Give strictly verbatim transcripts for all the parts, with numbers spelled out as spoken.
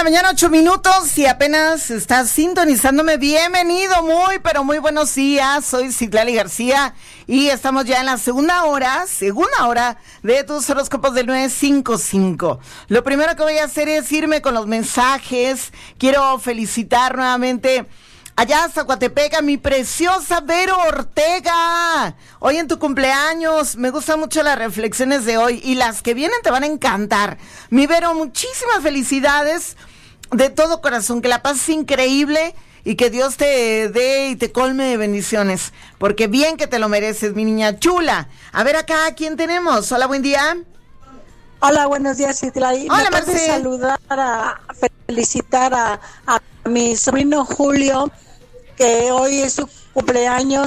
la mañana, ocho minutos, si apenas estás sintonizándome, bienvenido, muy, pero muy buenos días. Soy Citlali García y estamos ya en la segunda hora, segunda hora de tus horóscopos del nueve cinco cinco. Lo primero que voy a hacer es irme con los mensajes. Quiero felicitar nuevamente allá hasta Coatepec, mi preciosa Vero Ortega. Hoy en tu cumpleaños, me gustan mucho las reflexiones de hoy y las que vienen te van a encantar. Mi Vero, muchísimas felicidades de todo corazón, que la pases increíble y que Dios te dé y te colme de bendiciones, porque bien que te lo mereces, mi niña chula. A ver acá, ¿a quién tenemos? Hola, buen día. Hola, buenos días, Citlali. Hola, ¿Me puedes saludar, a felicitar a, a mi sobrino Julio, que hoy es su cumpleaños,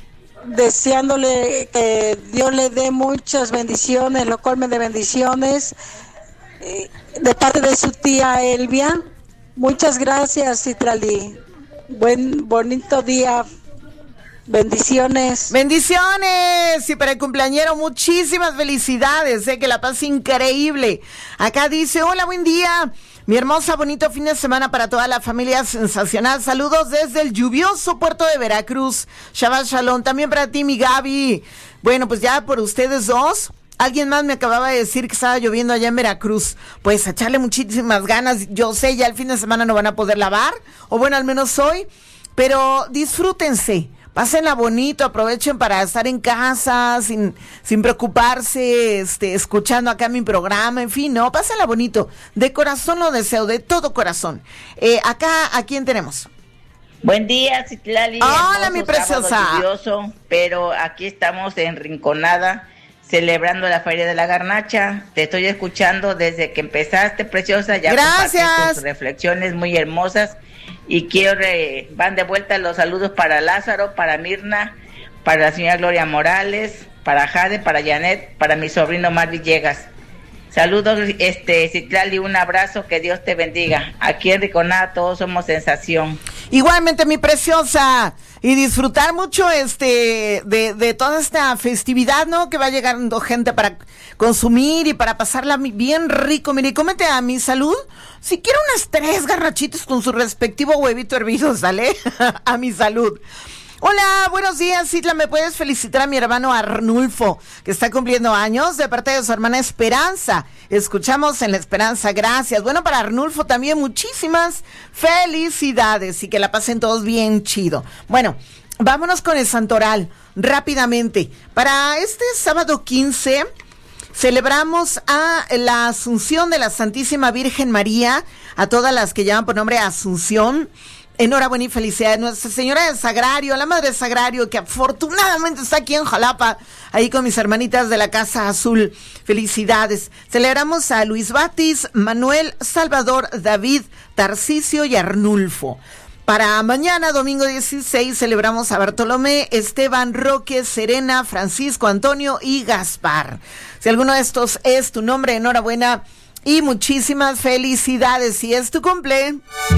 deseándole que Dios le dé muchas bendiciones, lo colme de bendiciones, eh, de parte de su tía Elvia? Muchas gracias, Citlali. Buen, bonito día. Bendiciones. Bendiciones. Y para el cumpleañero, muchísimas felicidades, eh, que la paz increíble. Acá dice, hola, buen día. Mi hermosa, bonito fin de semana para toda la familia, sensacional. Saludos desde el lluvioso puerto de Veracruz. Shabbat Shalom. También para ti, mi Gaby. Bueno, pues ya por ustedes dos. Alguien más me acababa de decir que estaba lloviendo allá en Veracruz. Pues a echarle muchísimas ganas. Yo sé, ya el fin de semana no van a poder lavar. O bueno, al menos hoy. Pero disfrútense. Pásenla bonito, aprovechen para estar en casa, sin, sin preocuparse, este, escuchando acá mi programa, en fin, no, pásenla bonito. De corazón lo deseo, de todo corazón. Eh, acá, ¿a quién tenemos? Buen día, Citlali. Hola, mi preciosa. Lluvioso, pero aquí estamos en Rinconada, celebrando la Feria de la Garnacha. Te estoy escuchando desde que empezaste, preciosa. Ya Gracias. Tus reflexiones muy hermosas. Y quiero, re, van de vuelta los saludos para Lázaro, para Mirna, para la señora Gloria Morales, para Jade, para Janet, para mi sobrino Mar Villegas. Saludos, este, Citlali, un abrazo, que Dios te bendiga. Aquí en Riconada todos somos sensación. Igualmente, mi preciosa, y disfrutar mucho este de, de toda esta festividad, ¿no? Que va llegando gente para consumir y para pasarla bien rico. Mire, cómete a mi salud. Si quiero unas tres garrachitas con su respectivo huevito hervido, ¿sale? A mi salud. Hola, buenos días, Citla, ¿me puedes felicitar a mi hermano Arnulfo, que está cumpliendo años, de parte de su hermana Esperanza? Escuchamos en La Esperanza, gracias. Bueno, para Arnulfo también muchísimas felicidades y que la pasen todos bien chido. Bueno, vámonos con el santoral, rápidamente. Para este sábado quince, celebramos a la Asunción de la Santísima Virgen María, a todas las que llaman por nombre Asunción. Enhorabuena y felicidades. Nuestra Señora del Sagrario, la Madre del Sagrario, que afortunadamente está aquí en Jalapa, ahí con mis hermanitas de la Casa Azul. Felicidades. Celebramos a Luis Batis, Manuel, Salvador, David, Tarcisio y Arnulfo. Para mañana, domingo dieciséis, celebramos a Bartolomé, Esteban, Roque, Serena, Francisco, Antonio y Gaspar. Si alguno de estos es tu nombre, enhorabuena y muchísimas felicidades. Si es tu cumple.